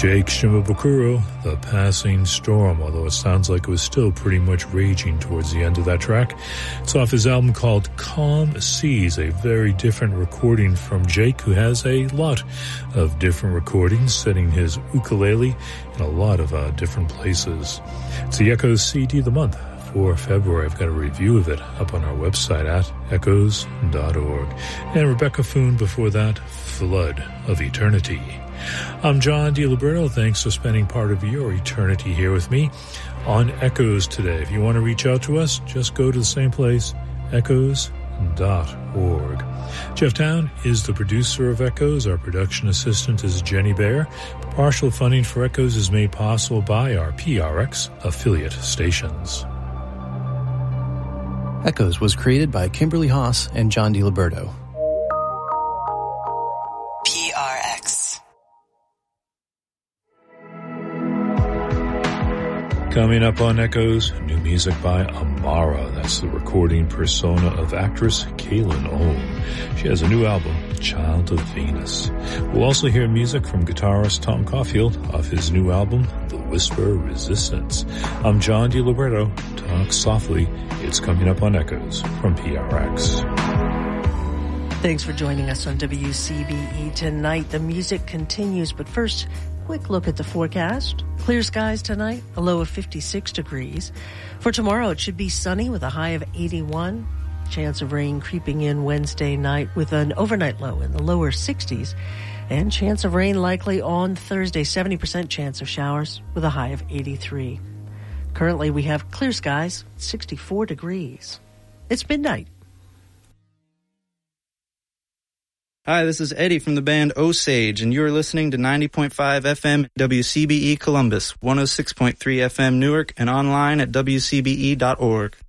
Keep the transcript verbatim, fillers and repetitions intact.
Jake Shimabukuro, The Passing Storm, although it sounds like it was still pretty much raging towards the end of that track. It's off his album called Calm Seas, a very different recording from Jake, who has a lot of different recordings, setting his ukulele in a lot of uh, different places. It's the Echoes C D of the month for February. I've got a review of it up on our website at echoes dot org. And Rebecca Foon before that, Flood of Eternity. I'm John DiLiberto. Thanks for spending part of your eternity here with me on Echoes today. If you want to reach out to us, just go to the same place, echoes dot org. Jeff Town is the producer of Echoes. Our production assistant is Jenny Baer. Partial funding for Echoes is made possible by our P R X affiliate stations. Echoes was created by Kimberly Haas and John DiLiberto. P R X. Coming up on Echoes, new music by Amara. That's the recording persona of actress Kaylin Ohm. She has a new album, Child of Venus. We'll also hear music from guitarist Tom Caulfield off his new album, The Whisper Resistance. I'm John DiLiberto. Talk softly. It's coming up on Echoes from P R X. Thanks for joining us on W C B E tonight. The music continues, but first, quick look at the forecast. Clear skies tonight, a low of fifty-six degrees. For tomorrow, it should be sunny with a high of eighty-one. Chance of rain creeping in Wednesday night with an overnight low in the lower sixties. And chance of rain likely on Thursday, seventy percent chance of showers with a high of eighty-three. Currently, we have clear skies, sixty-four degrees. It's midnight. Hi, this is Eddie from the band Osage, and you're listening to ninety point five F M W C B E Columbus, one oh six point three F M Newark, and online at W C B E dot org.